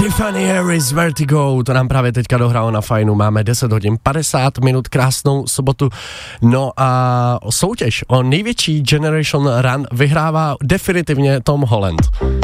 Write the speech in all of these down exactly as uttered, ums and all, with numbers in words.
Tiffany Harris, Vertigo, to nám právě teďka dohrálo na Fajnu, máme deset hodin padesát minut, krásnou sobotu. No a soutěž o největší Generation Run vyhrává definitivně Tom Holland.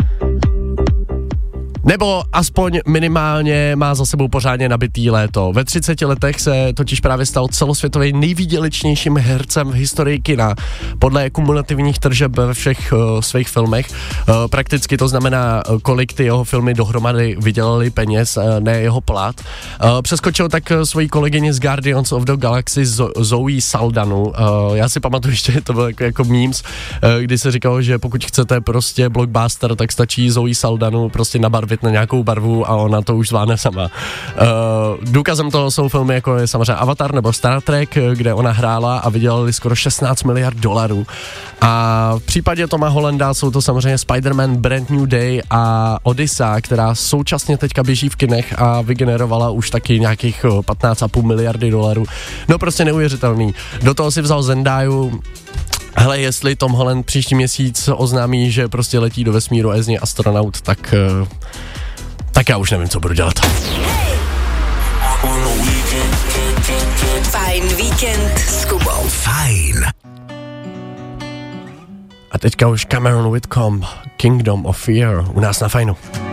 Nebo aspoň minimálně má za sebou pořádně nabitý léto. Ve třiceti letech se totiž právě stal celosvětově nejvýdělečnějším hercem v historii kina. Podle kumulativních tržeb ve všech uh, svých filmech. Uh, prakticky to znamená, uh, kolik ty jeho filmy dohromady vydělaly peněz, uh, ne jeho plat. Uh, přeskočil tak uh, svoji kolegyni z Guardians of the Galaxy Zo- Zoe Saldanu. Uh, já si pamatuju ještě, to bylo jako, jako memes, uh, kdy se říkalo, že pokud chcete prostě blockbuster, tak stačí Zoe Saldanu prostě nabarvit na nějakou barvu a ona to už zvládne sama. Uh, důkazem toho jsou filmy jako je samozřejmě Avatar nebo Star Trek, kde ona hrála a vydělali skoro šestnáct miliard dolarů. A v případě Toma Hollanda jsou to samozřejmě Spider-Man Brand New Day a Odyssey, která současně teďka běží v kinech a vygenerovala už taky nějakých patnáct celá pět miliardy dolarů. No prostě neuvěřitelný. Do toho si vzal Zendaju. Hele, jestli Tom Holland příští měsíc oznámí, že prostě letí do vesmíru a je z něj astronaut, tak, tak já už nevím, co budu dělat. Fajn víkend s Kubou. Fajn. A teďka už Cameron Whitcomb, Kingdom of Fear, u nás na Fajnu.